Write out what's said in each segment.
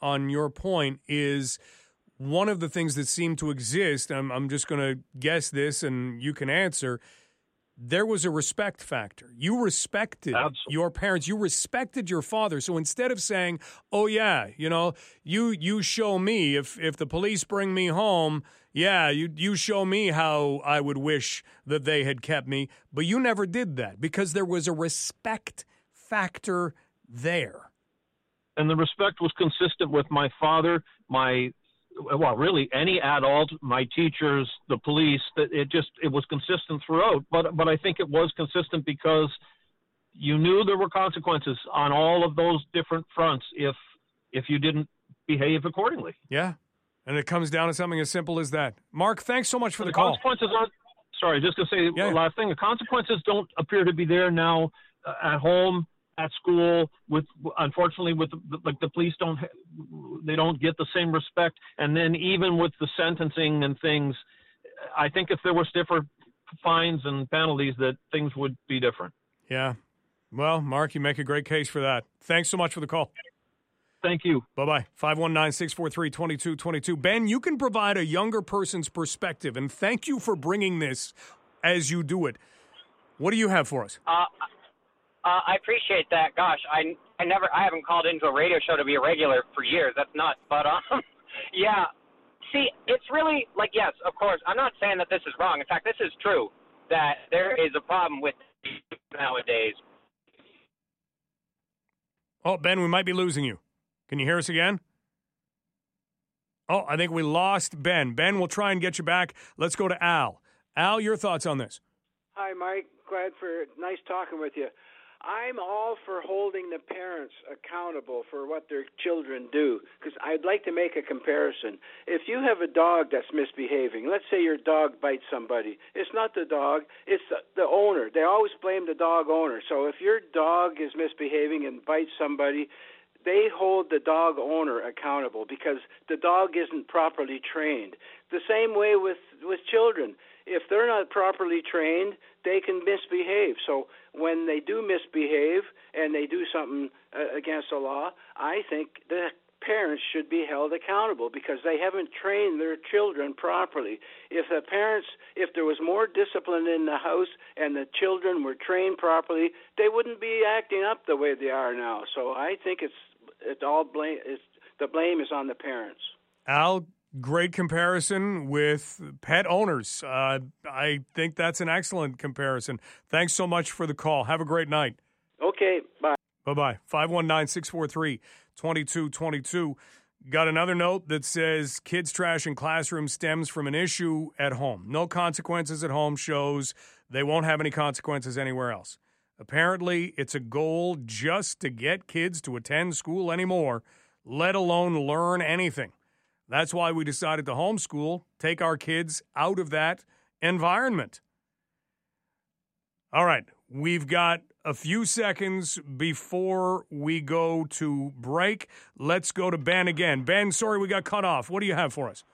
on your point is one of the things that seemed to exist. I'm just going to guess this, and you can answer. There was a respect factor. You respected your parents. You respected your father. So instead of saying, "Oh yeah, you show me if the police bring me home, yeah, you show me how I would wish that they had kept me," but you never did that because there was a respect factor there. And the respect was consistent with my father, really any adult, my teachers, the police, that it was consistent throughout. But I think it was consistent because you knew there were consequences on all of those different fronts if you didn't behave accordingly. Yeah. And it comes down to something as simple as that. Mark, thanks so much for the call. Consequences aren't, sorry, just to say the last thing. The consequences don't appear to be there now at home, at school, unfortunately with the police don't get the same respect. And then even with the sentencing and things, I think if there were stiffer fines and penalties that things would be different. Yeah. Well, Mark, you make a great case for that. Thanks so much for the call. Thank you. Bye-bye. 519-643-2222. Ben, you can provide a younger person's perspective, and thank you for bringing this as you do it. What do you have for us? I appreciate that. Gosh, I haven't called into a radio show to be a regular for years. That's nuts. But yeah. See, it's really yes, of course. I'm not saying that this is wrong. In fact, this is true. That there is a problem with nowadays. Oh, Ben, we might be losing you. Can you hear us again? Oh, I think we lost Ben. Ben, we'll try and get you back. Let's go to Al. Al, your thoughts on this? Hi, Mike. Nice talking with you. I'm all for holding the parents accountable for what their children do, because I'd like to make a comparison. If you have a dog that's misbehaving, let's say your dog bites somebody, it's not the dog, it's the owner. They always blame the dog owner. So if your dog is misbehaving and bites somebody, they hold the dog owner accountable because the dog isn't properly trained. The same way with children. If they're not properly trained, they can misbehave. So when they do misbehave and they do something against the law, I think the parents should be held accountable because they haven't trained their children properly. If there was more discipline in the house and the children were trained properly, they wouldn't be acting up the way they are now. So I think the blame is on the parents. Al, great comparison with pet owners. I think that's an excellent comparison. Thanks so much for the call. Have a great night. Okay, bye. Bye-bye. 519-643-2222. Got another note that says kids trash in classrooms stems from an issue at home. No consequences at home shows they won't have any consequences anywhere else. Apparently, it's a goal just to get kids to attend school anymore, let alone learn anything. That's why we decided to homeschool, take our kids out of that environment. All right, we've got a few seconds before we go to break. Let's go to Ben again. Ben, sorry we got cut off. What do you have for us?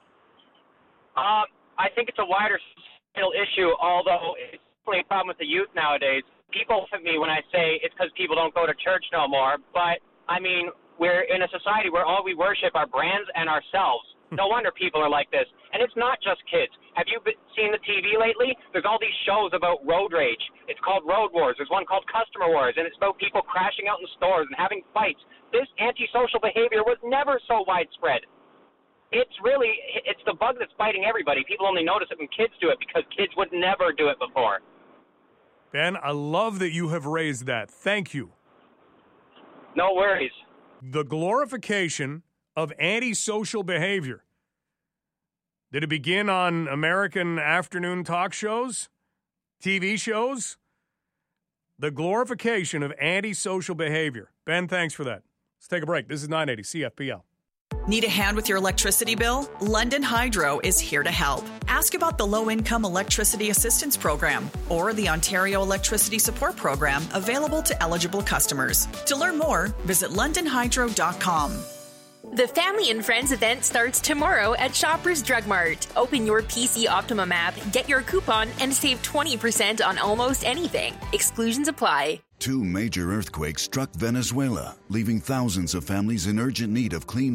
I think it's a wider societal issue, although it's definitely a problem with the youth nowadays. People laugh at me when I say it's because people don't go to church no more, but, I mean, we're in a society where all we worship are brands and ourselves. No wonder people are like this. And it's not just kids. Have you seen the TV lately? There's all these shows about road rage. It's called Road Wars. There's one called Customer Wars, and it's about people crashing out in stores and having fights. This antisocial behavior was never so widespread. It's the bug that's biting everybody. People only notice it when kids do it because kids would never do it before. Ben, I love that you have raised that. Thank you. No worries. The glorification of antisocial behavior. Did it begin on American afternoon talk shows, TV shows? The glorification of antisocial behavior. Ben, thanks for that. Let's take a break. This is 980 CFPL. Need a hand with your electricity bill? London Hydro is here to help. Ask about the Low-Income Electricity Assistance Program or the Ontario Electricity Support Program available to eligible customers. To learn more, visit londonhydro.com. The Family and Friends event starts tomorrow at Shoppers Drug Mart. Open your PC Optimum app, get your coupon, and save 20% on almost anything. Exclusions apply. 2 major earthquakes struck Venezuela, leaving thousands of families in urgent need of clean